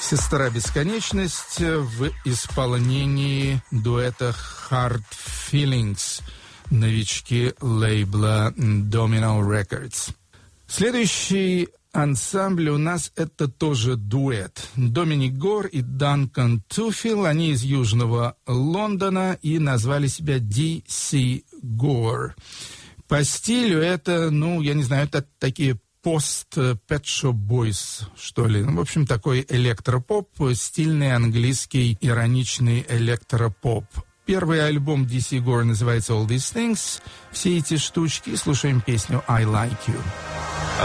«Сестра Бесконечность» в исполнении дуэта Hard Feelings, новички лейбла Domino Records. Следующий ансамбль у нас это тоже дуэт. Доминик Гор и Данкан Туфил, они из Южного Лондона и назвали себя DC Gore. По стилю это, я не знаю, это такие пост-Pet Shop Boys, что ли. В общем, такой электропоп, стильный английский ироничный электропоп. Первый альбом DC Gore называется All These Things. Все эти штучки. Слушаем песню I Like You.